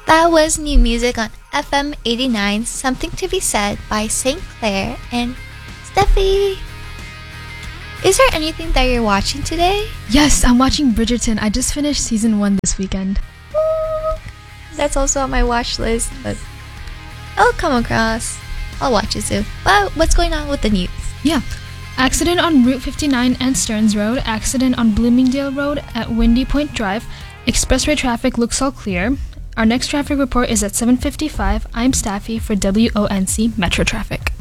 That was new music on FM 89, Something to Be Said by St. Clair and Steffi. Is there anything that you're watching today? Yes, I'm watching Bridgerton. I just finished season 1 this weekend. Ooh, that's also on my watch list, but I'll come across. I'll watch it soon. Well, what's going on with the news? Yeah. Accident on Route 59 and Stearns Road. Accident on Bloomingdale Road at Windy Point Drive. Expressway traffic looks all clear. Our next traffic report is at 7:55. I'm Staffy for WONC Metro Traffic.